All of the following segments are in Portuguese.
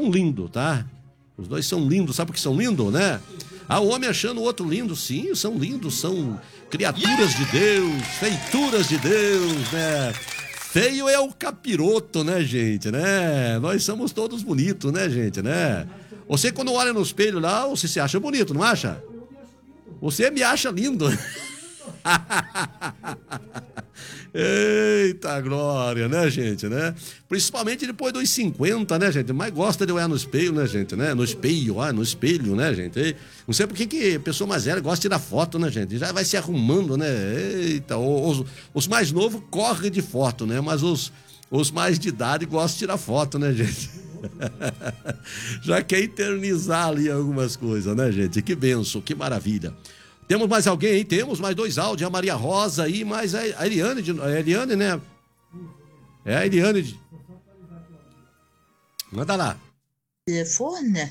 são lindos, tá? Os dois são lindos, sabe por que são lindos, né? O homem achando o outro lindo, sim, são lindos, são criaturas de Deus, feituras de Deus, né? Feio é o capiroto, né, gente, né? Nós somos todos bonitos, né, gente, né? Você quando olha no espelho lá, você se acha bonito, não acha? Você me acha lindo. Eita glória, né, gente, né? Principalmente depois dos 50, né, gente? Mas gosta de olhar no espelho, né, gente, né? No espelho, né, gente? Não sei por que a pessoa mais velha gosta de tirar foto, né, gente? Já vai se arrumando, né? Eita, os mais novos correm de foto, né? Mas os mais de idade gostam de tirar foto, né, gente? Já quer eternizar ali algumas coisas, né, gente? Que benção, que maravilha. Temos mais alguém aí? Temos mais 2 áudios, a Maria Rosa aí, mais a Eliane, né? É a Eliane. Manda lá. Telefone?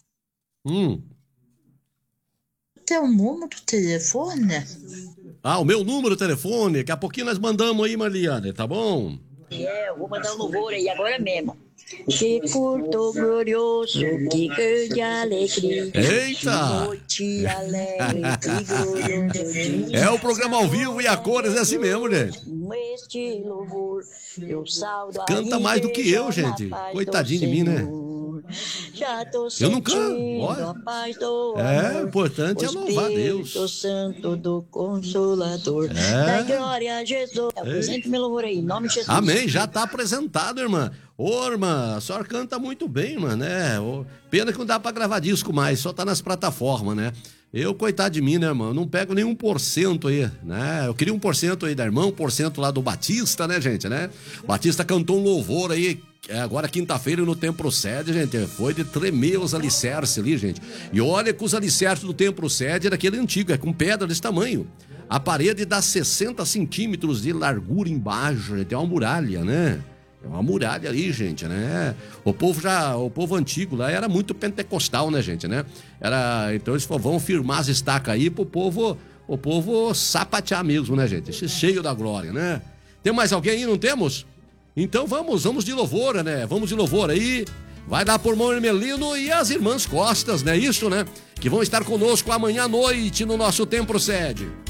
Teu número do telefone? O meu número de telefone, daqui a pouquinho nós mandamos aí, Mariana, tá bom? Eu vou mandar um louvor aí agora mesmo. Que curto glorioso, que grande alegria. Eita! Noite alegre, que glorioso. É o programa ao vivo e a cores, é assim mesmo, gente. Este louvor, eu saldo. Canta mais do que eu, gente. Coitadinho de mim, né? Já tô Eu não canto. a paz do o importante é louvar Deus. O Santo do Consolador. Da glória a Jesus. Apresente meu louvor aí, em nome de Jesus. Amém, já tá apresentado, irmã. Irmã, a senhora canta muito bem, irmã, né? Pena que não dá pra gravar disco mais, só tá nas plataformas, né? Eu, coitado de mim, né, irmão? Não pego nem 1% aí, né? Eu queria 1% aí da irmã, 1% lá do Batista, né, gente, né? Batista cantou um louvor aí, agora quinta-feira no Templo Sede, gente, foi de tremer os alicerces ali, gente. E olha que os alicerces do Templo Sede é daquele antigo, é com pedra desse tamanho. A parede dá 60 centímetros de largura embaixo, gente, é uma muralha, né? É uma muralha ali, gente, né? O povo antigo lá era muito pentecostal, né, gente, né? Então eles falaram, vão firmar as estacas aí pro povo, o povo sapatear mesmo, né, gente? Cheio da glória, né? Tem mais alguém aí, não temos? Então vamos de louvor, né? Vamos de louvor aí. Vai lá por Mão Hermelino e as irmãs Costas, né? Isso, né? Que vão estar conosco amanhã à noite no nosso Templo Sede.